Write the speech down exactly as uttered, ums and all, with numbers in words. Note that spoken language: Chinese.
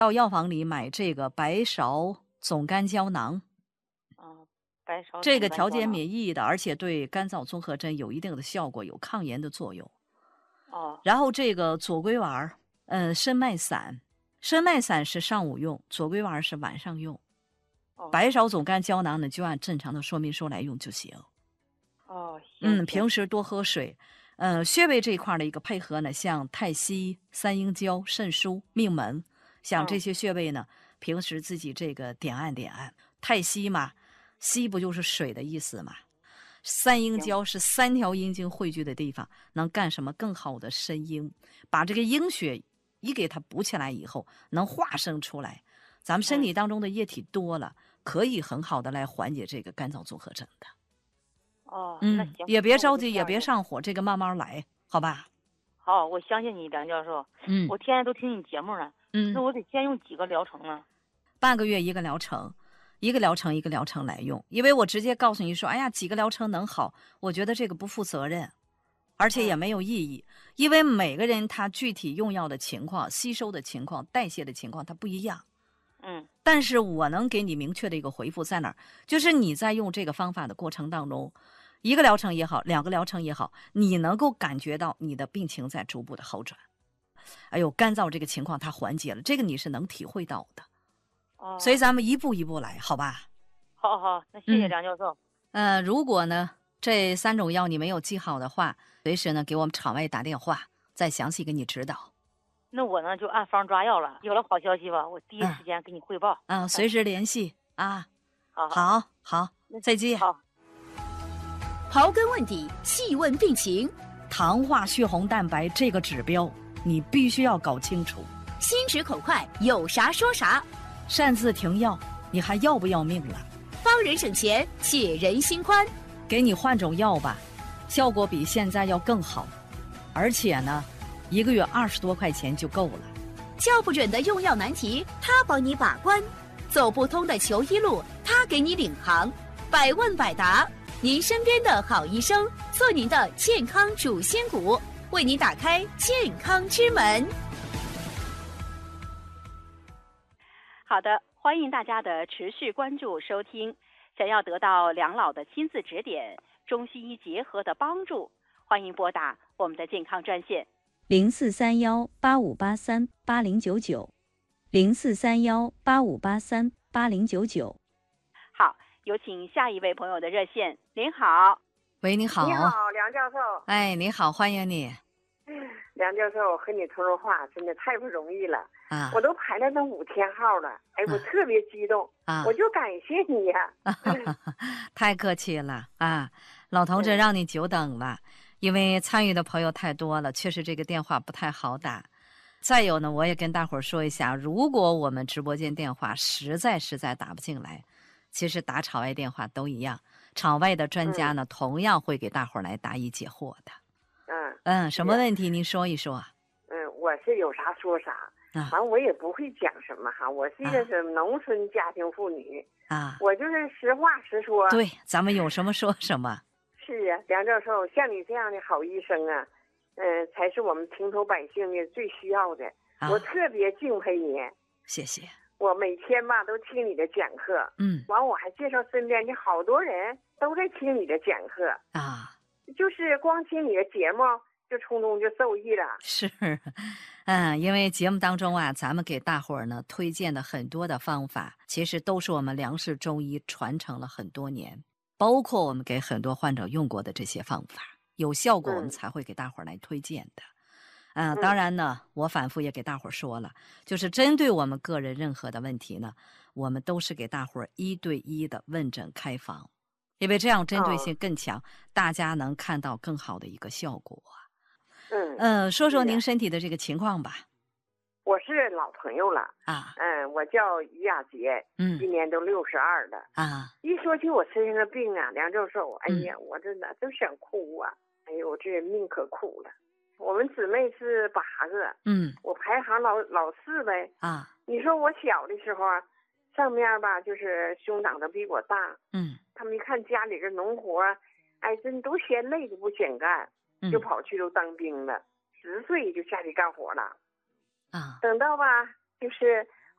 到药房里买这个白芍总肝胶囊。 啊，白芍这个总肝胶囊。 调节免疫的，而且对干燥综合征有一定的效果，有抗炎的作用。 哦然后这个左归丸儿，呃，参麦散，参麦散是上午用，左归丸儿是晚上用。 哦白芍总肝胶囊呢，就按正常的说明书来用就行。 哦，行嗯， 行。 平时多喝水。呃，穴位这一块儿的一个配合呢，像太溪、三阴交、肾腧、命门，像这嗯些穴位呢，平时自己这个点按点按。太溪嘛，溪不就是水的意思嘛？三阴行交是三条阴经汇聚的地方，能干什么？更好的生阴，把这个阴血一给它补起来以后，能化生出来。咱们身体当中的液体多了，可以很好的来缓解这个干燥综合症的。 哦，那嗯， 行， 也别那我着急，也就这样用。 别上火，这个慢慢来，好吧？ 好，我相信你，梁教授。 嗯我天天都听你节目呢。那嗯， 我得先用几个疗程呢？ 半个月一个疗程，一个疗程一个疗程来用，因为我直接告诉你说，哎呀，几个疗程能好，我觉得这个不负责任，而且也嗯没有意义，因为每个人他具体用药的情况、吸收的情况、代谢的情况，它不一样。 嗯但是我能给你明确的一个回复在哪儿，就是你在用这个方法的过程当中，一个疗程也好，两个疗程也好，你能够感觉到你的病情在逐步的好转。哎呦，干燥这个情况它缓解了，这个你是能体会到的。 哦， 所以咱们一步一步来，好吧？ 好好，那谢谢嗯梁教授。 呃，如果呢这三种药你没有记好的话，随时呢给我们场外打电话，再详细给你指导。 那我呢就按方抓药了，有了好消息吧，我第一时间给你汇报。 啊，随时联系啊。 好好好好，再见。 好。 刨根问底，细问病情， 糖化血红蛋白这个指标，你必须要搞清楚。 心直口快，有啥说啥。 擅自停药，你还要不要命了？ 帮人省钱，解人心宽。 给你换种药吧，效果比现在要更好，而且呢，一个月二十多块钱就够了。 叫不准的用药难题，他帮你把关；走不通的求医路，他给你领航。百问百答，您身边的好医生，做您的健康主心骨，为您打开健康之门。 好的，欢迎大家的持续关注收听。想要得到梁老的亲自指点，中西医结合的帮助，欢迎拨打我们的健康专线零四三幺八五八三八零九九，零四三幺八五八三八零九九。 好，有请下一位朋友的热线。您好。 喂，你好。 你好，梁教授。 哎，你好，欢迎你。 梁教授，和你通通话真的太不容易了啊！ 我都排了那五天号了，哎，我特别激动啊！ 我就感谢你呀、 啊！太客气了啊，老同志，让你久等了，因为参与的朋友太多了，确实这个电话不太好打。再有呢，我也跟大伙儿说一下，如果我们直播间电话实在实在打不进来，其实打场外电话都一样，场外的专家呢、嗯、同样会给大伙儿来答疑解惑的。 嗯嗯，什么问题您说一说。 嗯，我是有啥说啥， 啊， 完我也不会讲什么哈，我是一个是农村家庭妇女啊， 我就是实话实说。 对，咱们有什么说什么。 是呀、啊，梁教授，像你这样的好医生啊，嗯、呃，才是我们平头百姓的最需要的。啊、我特别敬佩你。 谢谢。 我每天吧都听你的讲课， 嗯， 完我还介绍身边的好多人都在听你的讲课啊， 就是光听你的节目就从中就受益了。 是，嗯，因为节目当中啊，咱们给大伙儿呢推荐的很多的方法，其实都是我们梁氏中医传承了很多年，包括我们给很多患者用过的这些方法，有效果我们才会给大伙儿来推荐的。嗯，当然呢，我反复也给大伙儿说了，就是针对我们个人任何的问题呢，我们都是给大伙儿一对一的问诊开房，因为这样针对性更强，哦、大家能看到更好的一个效果。 嗯呃，说说您身体的这个情况吧。 我是老朋友了啊， 嗯，我叫于亚杰， 嗯， 今年都六十二了啊。 一说起我身上的病啊，梁教授，哎呀，嗯、我真的都想哭啊！哎呦，我这人命可苦了。我们姊妹是八个， 嗯， 我排行老老四呗。 啊， 你说我小的时候啊，上面吧就是兄长都比我大， 嗯， 他们一看家里这农活，哎，真都嫌累的不想干， 嗯、 就跑去都当兵了，十岁就下去干活了。 啊， 等到吧，就是